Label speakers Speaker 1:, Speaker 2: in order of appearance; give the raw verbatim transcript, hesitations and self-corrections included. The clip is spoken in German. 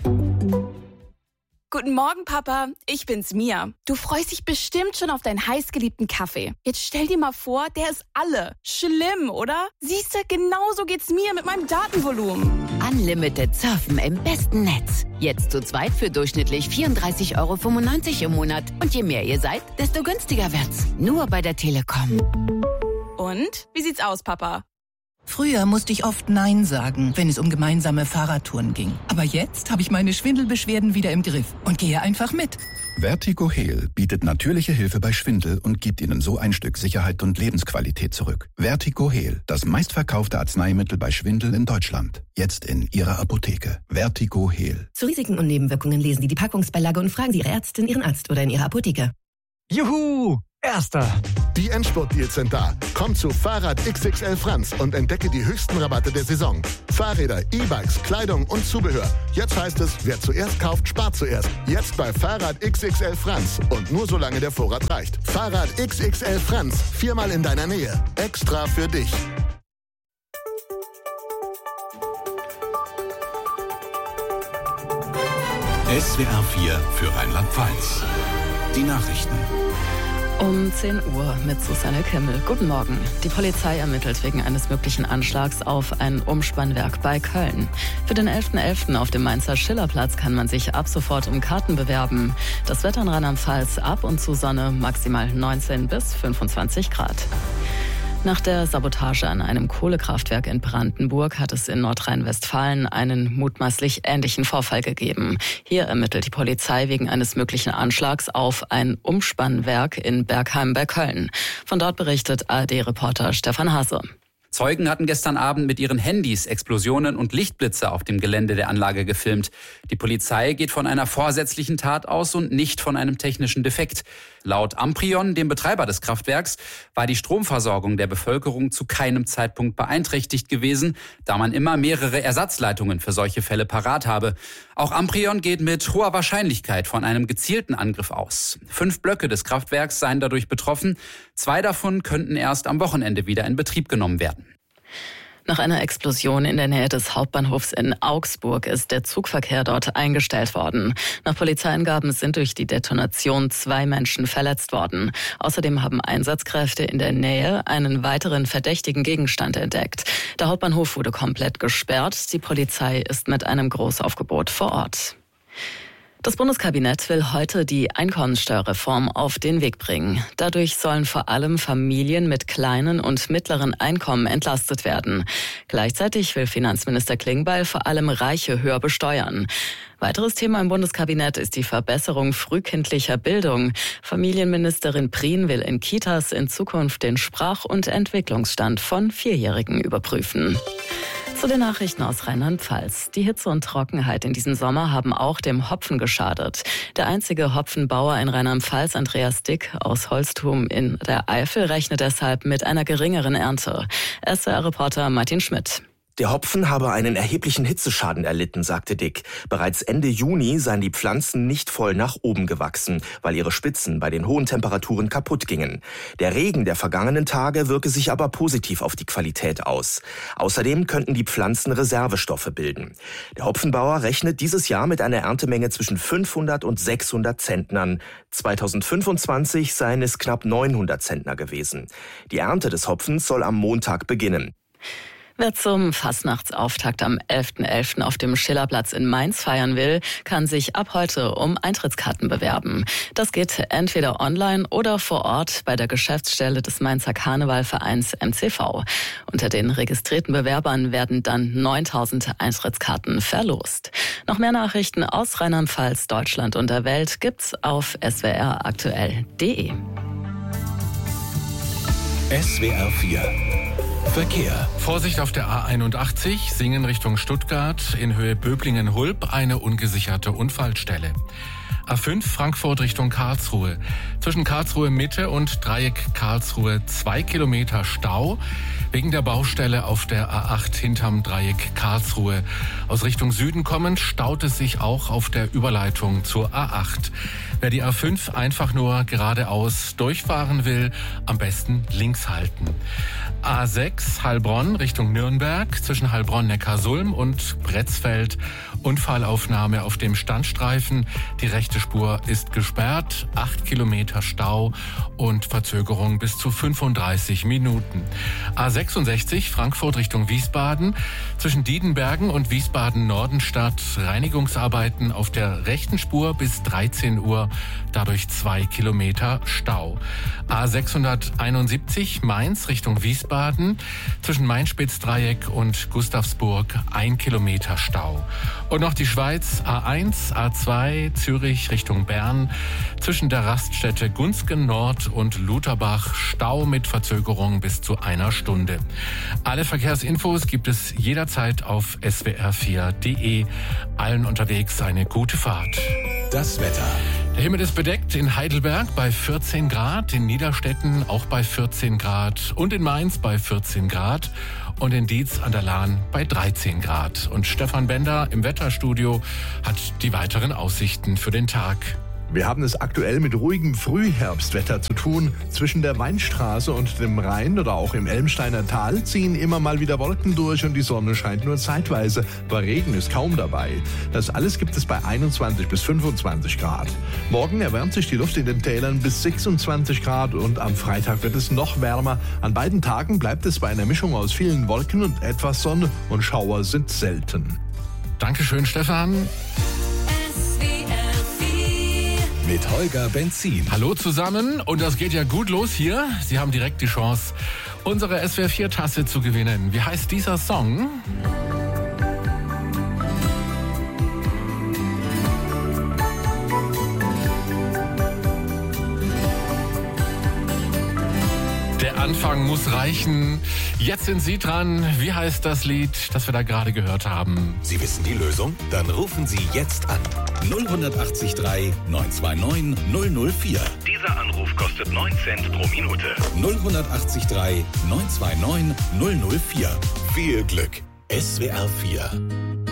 Speaker 1: Guten Morgen, Papa. Ich bin's, Mia. Du freust dich bestimmt schon auf deinen heißgeliebten Kaffee. Jetzt stell dir mal vor, der ist alle. Schlimm, oder? Siehste, genauso geht's mir mit meinem Datenvolumen.
Speaker 2: Unlimited Surfen im besten Netz. Jetzt zu zweit für durchschnittlich vierunddreißig Euro fünfundneunzig im Monat. Und je mehr ihr seid, desto günstiger wird's. Nur bei der Telekom.
Speaker 1: Und? Wie sieht's aus, Papa?
Speaker 3: Früher musste ich oft Nein sagen, wenn es um gemeinsame Fahrradtouren ging. Aber jetzt habe ich meine Schwindelbeschwerden wieder im Griff und gehe einfach mit.
Speaker 4: Vertigo Heal bietet natürliche Hilfe bei Schwindel und gibt Ihnen so ein Stück Sicherheit und Lebensqualität zurück. Vertigo Heal, das meistverkaufte Arzneimittel bei Schwindel in Deutschland. Jetzt in Ihrer Apotheke. Vertigo Heal.
Speaker 5: Zu Risiken und Nebenwirkungen lesen Sie die Packungsbeilage und fragen Sie Ihre Ärztin, Ihren Arzt oder in Ihrer Apotheke.
Speaker 6: Juhu! Erster!
Speaker 7: Die Endspurt-Deals sind da. Komm zu Fahrrad X X L Franz und entdecke die höchsten Rabatte der Saison. Fahrräder, E-Bikes, Kleidung und Zubehör. Jetzt heißt es, wer zuerst kauft, spart zuerst. Jetzt bei Fahrrad X X L Franz. Und nur solange der Vorrat reicht. Fahrrad X X L Franz. Viermal in deiner Nähe. Extra für dich.
Speaker 8: S W R vier für Rheinland-Pfalz. Die Nachrichten.
Speaker 9: Um zehn Uhr mit Susanne Kimmel. Guten Morgen. Die Polizei ermittelt wegen eines möglichen Anschlags auf ein Umspannwerk bei Köln. Für den elften elften auf dem Mainzer Schillerplatz kann man sich ab sofort um Karten bewerben. Das Wetter in Rheinland-Pfalz ab und zu Sonne, maximal neunzehn bis fünfundzwanzig Grad. Nach der Sabotage an einem Kohlekraftwerk in Brandenburg hat es in Nordrhein-Westfalen einen mutmaßlich ähnlichen Vorfall gegeben. Hier ermittelt die Polizei wegen eines möglichen Anschlags auf ein Umspannwerk in Bergheim bei Köln. Von dort berichtet A R D-Reporter Stefan Hase.
Speaker 10: Zeugen hatten gestern Abend mit ihren Handys Explosionen und Lichtblitze auf dem Gelände der Anlage gefilmt. Die Polizei geht von einer vorsätzlichen Tat aus und nicht von einem technischen Defekt. Laut Amprion, dem Betreiber des Kraftwerks, war die Stromversorgung der Bevölkerung zu keinem Zeitpunkt beeinträchtigt gewesen, da man immer mehrere Ersatzleitungen für solche Fälle parat habe. Auch Amprion geht mit hoher Wahrscheinlichkeit von einem gezielten Angriff aus. Fünf Blöcke des Kraftwerks seien dadurch betroffen. Zwei davon könnten erst am Wochenende wieder in Betrieb genommen werden.
Speaker 9: Nach einer Explosion in der Nähe des Hauptbahnhofs in Augsburg ist der Zugverkehr dort eingestellt worden. Nach Polizeiangaben sind durch die Detonation zwei Menschen verletzt worden. Außerdem haben Einsatzkräfte in der Nähe einen weiteren verdächtigen Gegenstand entdeckt. Der Hauptbahnhof wurde komplett gesperrt. Die Polizei ist mit einem Großaufgebot vor Ort. Das Bundeskabinett will heute die Einkommensteuerreform auf den Weg bringen. Dadurch sollen vor allem Familien mit kleinen und mittleren Einkommen entlastet werden. Gleichzeitig will Finanzminister Klingbeil vor allem Reiche höher besteuern. Weiteres Thema im Bundeskabinett ist die Verbesserung frühkindlicher Bildung. Familienministerin Prien will in Kitas in Zukunft den Sprach- und Entwicklungsstand von Vierjährigen überprüfen. Zu den Nachrichten aus Rheinland-Pfalz. Die Hitze und Trockenheit in diesem Sommer haben auch dem Hopfen geschadet. Der einzige Hopfenbauer in Rheinland-Pfalz, Andreas Dick aus Holztum in der Eifel, rechnet deshalb mit einer geringeren Ernte. S W R-Reporter Martin Schmidt.
Speaker 11: Der Hopfen habe einen erheblichen Hitzeschaden erlitten, sagte Dick. Bereits Ende Juni seien die Pflanzen nicht voll nach oben gewachsen, weil ihre Spitzen bei den hohen Temperaturen kaputt gingen. Der Regen der vergangenen Tage wirke sich aber positiv auf die Qualität aus. Außerdem könnten die Pflanzen Reservestoffe bilden. Der Hopfenbauer rechnet dieses Jahr mit einer Erntemenge zwischen fünfhundert und sechshundert Zentnern. zweitausendfünfundzwanzig seien es knapp neunhundert Zentner gewesen. Die Ernte des Hopfens soll am Montag beginnen.
Speaker 9: Wer zum Fastnachtsauftakt am elften elften auf dem Schillerplatz in Mainz feiern will, kann sich ab heute um Eintrittskarten bewerben. Das geht entweder online oder vor Ort bei der Geschäftsstelle des Mainzer Karnevalvereins M C V. Unter den registrierten Bewerbern werden dann neuntausend Eintrittskarten verlost. Noch mehr Nachrichten aus Rheinland-Pfalz, Deutschland und der Welt gibt's auf s w r aktuell punkt d e.
Speaker 8: S W R vier Verkehr.
Speaker 12: Vorsicht auf der A einundachtzig, Singen Richtung Stuttgart, in Höhe Böblingen-Hulb, eine ungesicherte Unfallstelle. A fünf Frankfurt Richtung Karlsruhe. Zwischen Karlsruhe Mitte und Dreieck Karlsruhe zwei Kilometer Stau wegen der Baustelle auf der A acht hinterm Dreieck Karlsruhe. Aus Richtung Süden kommend staut es sich auch auf der Überleitung zur A acht. Wer die A fünf einfach nur geradeaus durchfahren will, am besten links halten. A sechs Heilbronn Richtung Nürnberg zwischen Heilbronn-Neckarsulm und Bretzfeld. Unfallaufnahme auf dem Standstreifen. Die rechte Spur ist gesperrt. Acht Kilometer Stau und Verzögerung bis zu fünfunddreißig Minuten. A sechsundsechzig Frankfurt Richtung Wiesbaden. Zwischen Diedenbergen und Wiesbaden-Nordenstadt Reinigungsarbeiten auf der rechten Spur bis dreizehn Uhr. Dadurch zwei Kilometer Stau. A sechshunderteinundsiebzig Mainz Richtung Wiesbaden. Zwischen Main-Spitz-Dreieck und Gustavsburg ein Kilometer Stau. Und noch die Schweiz, A eins, A zwei, Zürich Richtung Bern. Zwischen der Raststätte Gunzgen Nord und Lutherbach Stau mit Verzögerung bis zu einer Stunde. Alle Verkehrsinfos gibt es jederzeit auf s w r vier punkt d e. Allen unterwegs eine gute Fahrt.
Speaker 8: Das Wetter.
Speaker 12: Der Himmel ist bedeckt in Heidelberg bei vierzehn Grad, in Niederstetten auch bei vierzehn Grad und in Mainz bei vierzehn Grad und in Dietz an der Lahn bei dreizehn Grad. Und Stefan Bender im Wetterstudio hat die weiteren Aussichten für den Tag.
Speaker 13: Wir haben es aktuell mit ruhigem Frühherbstwetter zu tun. Zwischen der Weinstraße und dem Rhein oder auch im Elmsteiner Tal ziehen immer mal wieder Wolken durch und die Sonne scheint nur zeitweise, aber Regen ist kaum dabei. Das alles gibt es bei einundzwanzig bis fünfundzwanzig Grad. Morgen erwärmt sich die Luft in den Tälern bis sechsundzwanzig Grad und am Freitag wird es noch wärmer. An beiden Tagen bleibt es bei einer Mischung aus vielen Wolken und etwas Sonne und Schauer sind selten.
Speaker 12: Dankeschön, Stefan.
Speaker 8: Mit Holger Benzin.
Speaker 12: Hallo zusammen und das geht ja gut los hier. Sie haben direkt die Chance, unsere S W R vier Tasse zu gewinnen. Wie heißt dieser Song? Der Anfang muss reichen. Jetzt sind Sie dran. Wie heißt das Lied, das wir da gerade gehört haben?
Speaker 8: Sie wissen die Lösung? Dann rufen Sie jetzt an. null acht drei neun zwei neun null null vier.
Speaker 14: Dieser Anruf kostet neun Cent pro Minute.
Speaker 8: null acht drei neun zwei neun null null vier. Viel Glück. S W R vier.